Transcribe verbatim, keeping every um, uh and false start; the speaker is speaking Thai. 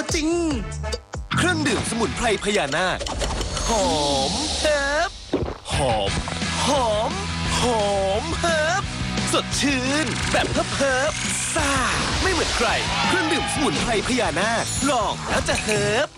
ริงเครื่องดื่มสมุนไพรพญานาคหอมเฮิบหอมหอมหอมเฮิบสดชื่นแบบเฮิบเฮิบซ่าไม่เหมือนใครเครื่องดื่มสมุนไพรพญานาคลองแล้วจะเฮิบ